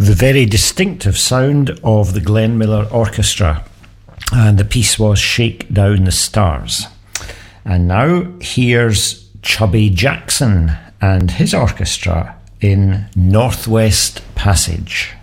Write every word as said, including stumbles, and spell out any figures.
the very distinctive sound of the Glenn Miller Orchestra, and the piece was Shake Down the Stars. And now here's Chubby Jackson and his orchestra in Northwest Passage.